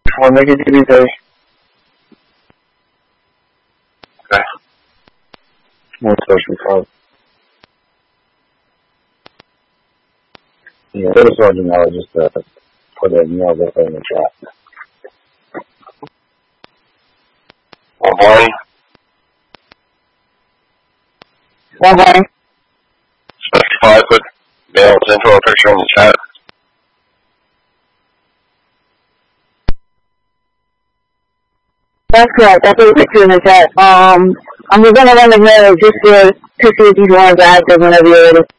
Well, make it easy. Okay. More social code. Yeah, let us know just put a email there in the chat. One morning. One morning. Specify, put Dale's info picture in the chat. That's correct. I put a picture in the chat. I'm just gonna run the mail just to see if these ones are active whenever you're ready.